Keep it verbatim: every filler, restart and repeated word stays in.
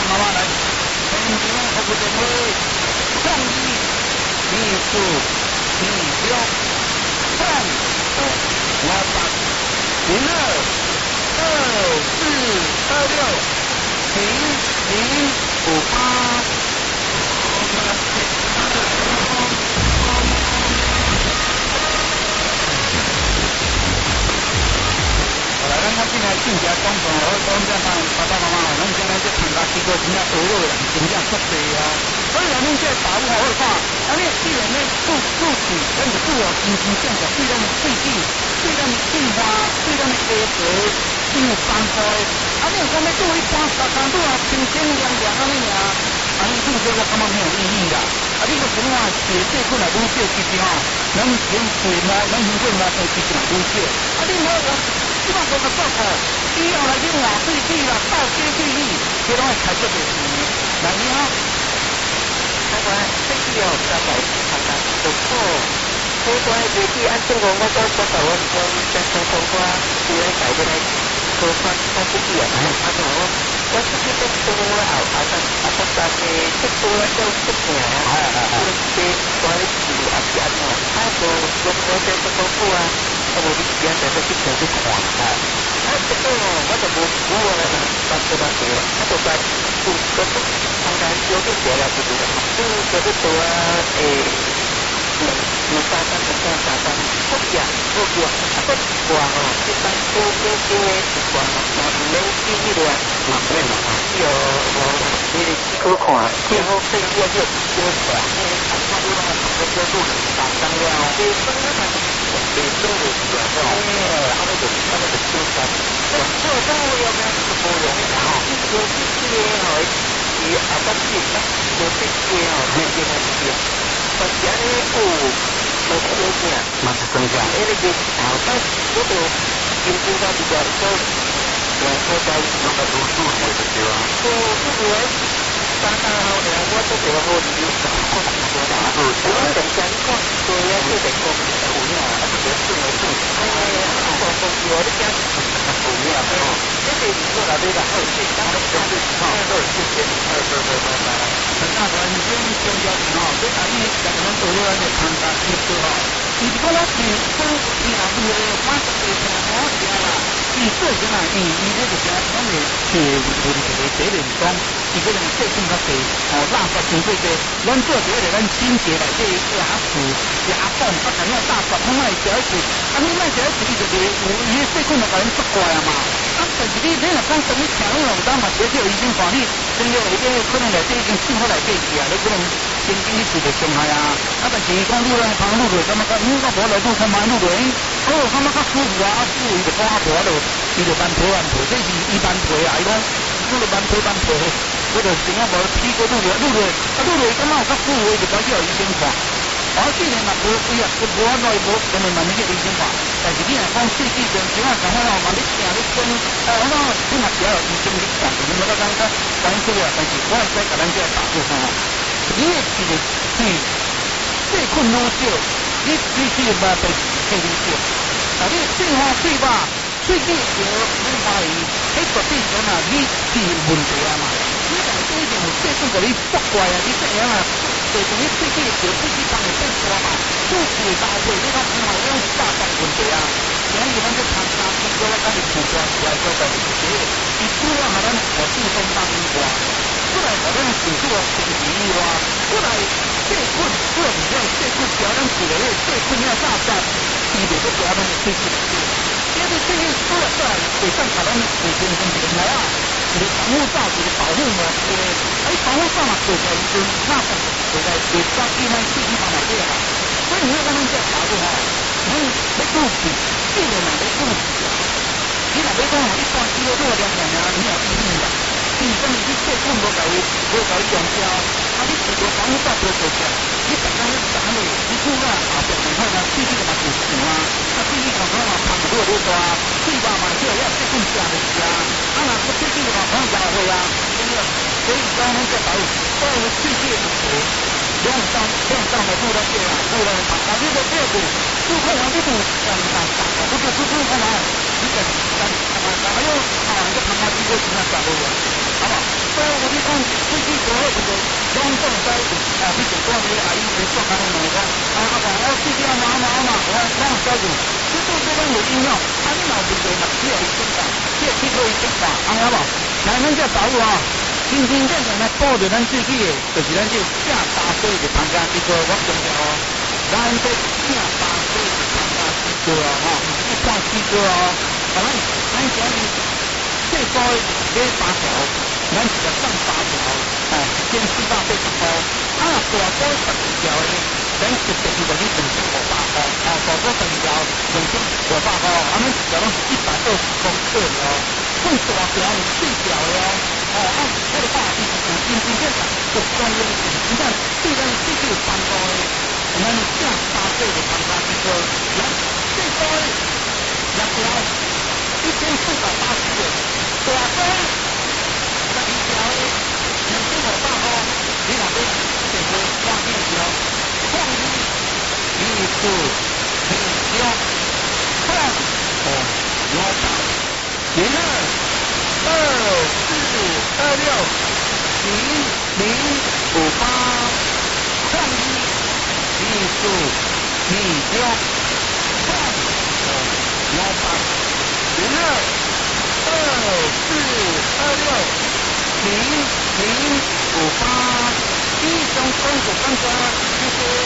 妈妈来，天津服务电话，创意艺术艺术创五五八零二二四二六零零五八。来，咱较进来进家广场，我讲这帮爸爸妈妈吼，咱今仔这参加机构真正学乐人，真正足济啊！所以咱这打务好好看，啊，你既然咧做做事，咱就做哦，真真正正对咱的水质、对咱的进化、对咱的家庭，真有帮助的。啊，你若讲要做一般沙滩做啊，清清凉凉安尼尔，啊，你做这我感觉没有意义啦。啊，你个什么啊，血细菌啊，愈少其实吼，咱先水毛，咱先做毛都其实嘛愈少。啊，你我我。即摆做个做好，以后来去换水水啦，倒水水去，这拢会开足侪钱。来，你好， 台湾水质哦，比较保持相当不错。台湾水质按正常我都我台湾我在生活我主要改过来做翻翻水质啊，啊对我我自己在做我后后生啊不但是出多都出名啊，啊啊，这管理啊是安怎，啊做做我在做功夫啊。我们之前在这去城去看啊，啊，这个我就无无我来办这办这个，啊，就办就就常常有点过了，就是就就是说诶，嗯，有三三十三三三，不讲不讲，啊，不讲哦，一般都都因为不讲哦，那没记忆的，啊，对嘛啊，有我你的去可看，然后这个就就讲，诶，他他就那个就路人上当了，对，分了嘛。对，都有这样哦，他们有他们的修改，这这这有没有什么容易啊？有这些哦，以啊，但是有这些哦，这些东西，但是呢，哦，没有这样， 蛮增加。 因为这好像这个研究到比较多，然后在那个读书还是对吧？对，这个刚刚好呢，我这个好研究，我我等下你看，对呀，这个讲有影，啊，这个是没错，哎呀，我讲我的讲有影哦，这个你说哪里啦？好，这当然讲对，哈，对，谢谢，对对对对对。 很大团先先交钱哦，这等于两个人走路来参加技术哦。你讲我是讲你啊，你的八十岁前好些啦，你做啥啦？伊伊这个啥，咱的体问题的责任讲，伊个人细菌较侪，哦，垃圾真多多，咱做一个咱清洁内底牙齿、牙缝，啊，咱要大扫，咱卖小一啊，你卖小一伊就有伊的细菌就甲咱作怪啊嘛。啊，但是你你若讲什么听你用当嘛，直接医生看你，真正有啲可能内底已经进好来底去啊，你可能神经你受着伤害啊。啊，但是伊讲愈来旁愈来，感觉讲，嗯，我无来愈看慢愈来，哦，感觉较舒服啊，啊，舒服伊就讲啊，无就伊就慢皮慢皮，这是伊慢皮啊，伊讲，我就慢皮慢皮，我就怎样无屁股愈来愈来，啊，愈来感觉有较舒服，伊就赶紧要医生看。我既然嘛无伊啊，无无内无，可能慢慢去医生看。但是你若讲细细阵，怎啊讲好嘛？你听你讲，哦，那你嘛只要医生你讲，你冇得讲讲讲出来，但是我再甲咱这打住吼，你的这个是细菌愈少，你你这个嘛被变愈少。啊，你变化水吧，水质少，你怀疑，迄绝对讲啊，你是有问题啊嘛。你若是一定有细菌甲你作怪啊，你这样啊。就从你水质少，水质当然变大嘛。做事大会，你讲唔系用大大问题啊？像伊咱这参加结果，咱是做大事来做大事，伊主要系咱学术中当以外，出来互咱事主啊成绩以外，出来细菌，出来唔要细菌调咱治疗细菌要大战，伊就要调咱水质少。因为这些出来出来，会当互咱自身身体来啊。一个防护罩，一个保护膜，一个哎防护罩嘛，做在一根，那种做在做在一般细菌方面对啊。所以你要跟他们在打住哈，你没顾忌，这个嘛没顾忌啊。你若要讲一般肌肉热量量啊，你也注意啦。你讲你细菌无甲伊无甲伊用掉，啊你一个防护罩无做起来，你刚刚打落，你出啦后边然后呢，细菌嘛就死啊，啊细菌可能嘛胖越来越大，嘴巴嘛就要细菌吃的吃，啊那个细菌嘛可能也会啊，对不对？所以刚刚在打入，所有细菌的多。量上量上的路到这样，路到哪哪里的这个路看完这路上上上，不是不是看完，你看看看，还有啊，这旁边这个是那啥路啊？好吧，所以我你讲飞机过后就拢总在啊，你就讲你阿姨在做安尼问讲，啊啊讲我飞机啊嘛嘛嘛，我我小住，这对这种有影响，啊你嘛不对嘛，只有一点半，只有去过一点半，安尼好无？来，咱这导游啊，真真正正来保着咱自己的，就是咱这正巴西的参加机构，我强调哦，咱这正巴西的参加机构哦，吼，一般机构哦，啊咱咱今日最高买八条，咱一个上八条，哦，一千四百八十块，啊大高十二条的，咱一个就等于两千五百块，哦，大高十二条两千五百块，啊咱一条拢是一百二十公克的哦，更大条是四条的哦。哦，啊，我的话就是真真正正就专业的，你看，对咱这就有帮助的，我们正八岁的参加这个，咱最高的两条一千四百八十元，大高十二条的两千五百块，你若要选择花几条，创意、艺术、美学、创哦，老板，零二。二四二六零零五八，创意艺术美学创哦老板零二二四二六零零五八，一中公主公司，谢谢。